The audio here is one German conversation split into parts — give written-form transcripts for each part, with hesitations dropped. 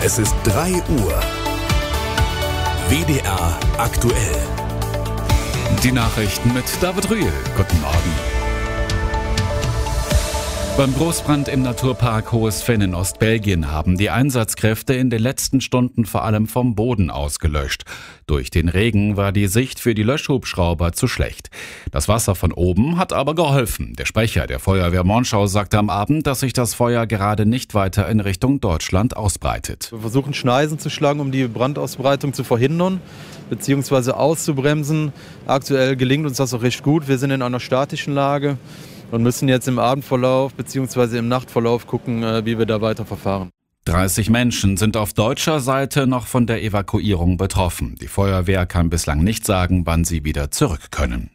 Es ist 3 Uhr. WDR aktuell. Die Nachrichten mit David Rühl. Guten Morgen. Beim Großbrand im Naturpark Hohes Venn in Ostbelgien haben die Einsatzkräfte in den letzten Stunden vor allem vom Boden aus gelöscht. Durch den Regen war die Sicht für die Löschhubschrauber zu schlecht. Das Wasser von oben hat aber geholfen. Der Sprecher der Feuerwehr Monschau sagte am Abend, dass sich das Feuer gerade nicht weiter in Richtung Deutschland ausbreitet. Wir versuchen Schneisen zu schlagen, um die Brandausbreitung zu verhindern bzw. auszubremsen. Aktuell gelingt uns das auch recht gut. Wir sind in einer statischen Lage und müssen jetzt im Abendverlauf bzw. im Nachtverlauf gucken, wie wir da weiter verfahren. 30 Menschen sind auf deutscher Seite noch von der Evakuierung betroffen. Die Feuerwehr kann bislang nicht sagen, wann sie wieder zurück können.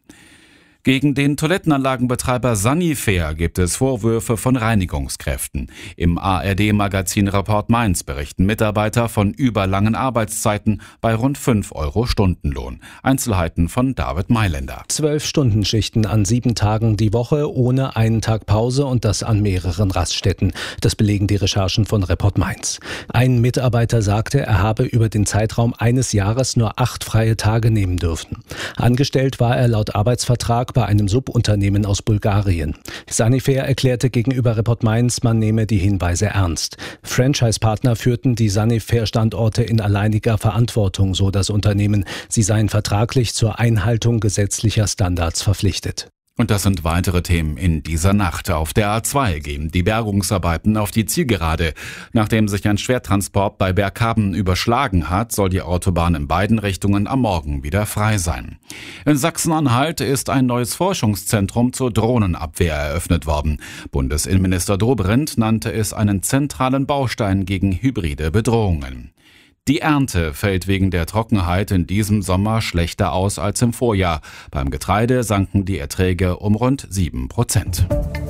Gegen den Toilettenanlagenbetreiber Sanifair gibt es Vorwürfe von Reinigungskräften. Im ARD-Magazin Report Mainz berichten Mitarbeiter von überlangen Arbeitszeiten bei rund 5 € Stundenlohn. Einzelheiten von David Mailänder. 12-Stunden-Schichten an 7 Tagen die Woche, ohne einen Tag Pause und das an mehreren Raststätten. Das belegen die Recherchen von Report Mainz. Ein Mitarbeiter sagte, er habe über den Zeitraum eines Jahres nur 8 freie Tage nehmen dürfen. Angestellt war er laut Arbeitsvertrag bei einem Subunternehmen aus Bulgarien. Sanifair erklärte gegenüber Report Mainz, man nehme die Hinweise ernst. Franchise-Partner führten die Sanifair-Standorte in alleiniger Verantwortung, so das Unternehmen. Sie seien vertraglich zur Einhaltung gesetzlicher Standards verpflichtet. Und das sind weitere Themen in dieser Nacht. Auf der A2 gehen die Bergungsarbeiten auf die Zielgerade. Nachdem sich ein Schwertransport bei Berghaben überschlagen hat, soll die Autobahn in beiden Richtungen am Morgen wieder frei sein. In Sachsen-Anhalt ist ein neues Forschungszentrum zur Drohnenabwehr eröffnet worden. Bundesinnenminister Dobrindt nannte es einen zentralen Baustein gegen hybride Bedrohungen. Die Ernte fällt wegen der Trockenheit in diesem Sommer schlechter aus als im Vorjahr. Beim Getreide sanken die Erträge um rund 7%.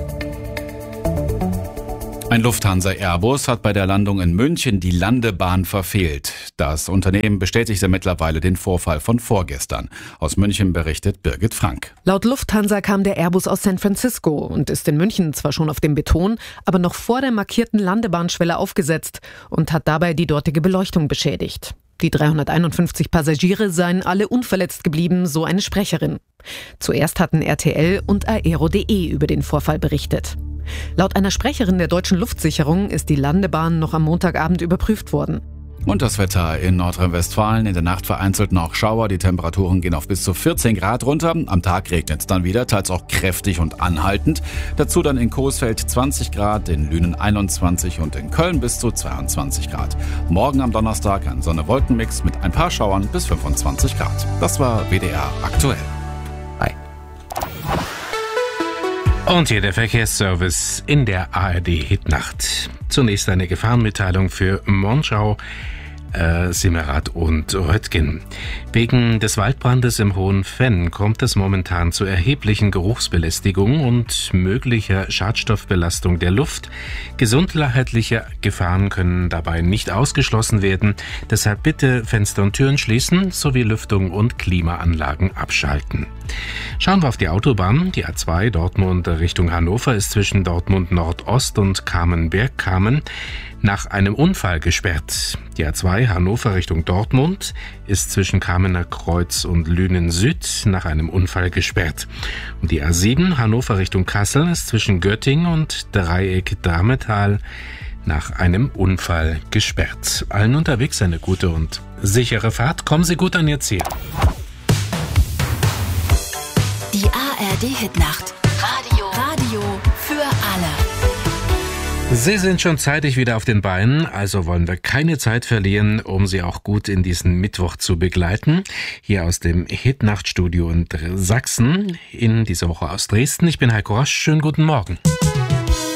Ein Lufthansa-Airbus hat bei der Landung in München die Landebahn verfehlt. Das Unternehmen bestätigte mittlerweile den Vorfall von vorgestern. Aus München berichtet Birgit Frank. Laut Lufthansa kam der Airbus aus San Francisco und ist in München zwar schon auf dem Beton, aber noch vor der markierten Landebahnschwelle aufgesetzt und hat dabei die dortige Beleuchtung beschädigt. Die 351 Passagiere seien alle unverletzt geblieben, so eine Sprecherin. Zuerst hatten RTL und Aero.de über den Vorfall berichtet. Laut einer Sprecherin der Deutschen Luftsicherung ist die Landebahn noch am Montagabend überprüft worden. Und das Wetter in Nordrhein-Westfalen. In der Nacht vereinzelt noch Schauer. Die Temperaturen gehen auf bis zu 14 Grad runter. Am Tag regnet es dann wieder, teils auch kräftig und anhaltend. Dazu dann in Coesfeld 20 Grad, in Lünen 21 und in Köln bis zu 22 Grad. Morgen am Donnerstag ein Sonne-Wolken-Mix mit ein paar Schauern bis 25 Grad. Das war WDR aktuell. Und hier der Verkehrsservice in der ARD-Hitnacht. Zunächst eine Gefahrenmitteilung für Monschau, Simmerath und Röttgen. Wegen des Waldbrandes im Hohen Venn kommt es momentan zu erheblichen Geruchsbelästigungen und möglicher Schadstoffbelastung der Luft. Gesundheitliche Gefahren können dabei nicht ausgeschlossen werden. Deshalb bitte Fenster und Türen schließen sowie Lüftung und Klimaanlagen abschalten. Schauen wir auf die Autobahn. Die A2 Dortmund Richtung Hannover ist zwischen Dortmund Nordost und Kamen-Bergkamen nach einem Unfall gesperrt. Die A2 Hannover Richtung Dortmund ist zwischen Kamener Kreuz und Lünen Süd nach einem Unfall gesperrt. Und die A7 Hannover Richtung Kassel ist zwischen Göttingen und Dreieck Dametal nach einem Unfall gesperrt. Allen unterwegs eine gute und sichere Fahrt. Kommen Sie gut an Ihr Ziel. Die ARD-Hitnacht. Radio für alle. Sie sind schon zeitig wieder auf den Beinen, also wollen wir keine Zeit verlieren, um Sie auch gut in diesen Mittwoch zu begleiten. Hier aus dem Hitnachtstudio in Sachsen, in dieser Woche aus Dresden. Ich bin Heiko Rosch, schönen guten Morgen.